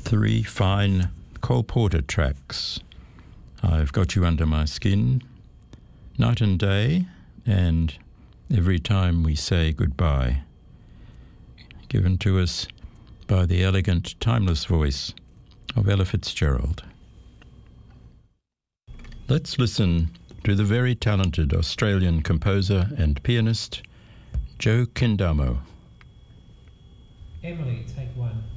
Three fine Cole Porter tracks. I've Got You Under My Skin, Night and Day, and Every Time We Say Goodbye. Given to us by the elegant, timeless voice of Ella Fitzgerald. Let's listen to the very talented Australian composer and pianist, Joe Kendamo. Emily, take one.